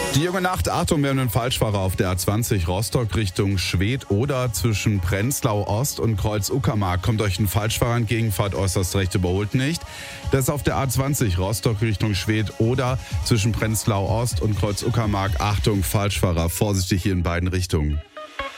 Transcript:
Die junge Nacht, Achtung, wir haben einen Falschfahrer auf der A20 Rostock Richtung Schwedt oder zwischen Prenzlau Ost und Kreuz Uckermark. Kommt euch ein Falschfahrer entgegen, fahrt äußerst recht, überholt nicht. Das ist auf der A20 Rostock Richtung Schwedt oder zwischen Prenzlau Ost und Kreuz Uckermark. Achtung, Falschfahrer, vorsichtig hier in beiden Richtungen.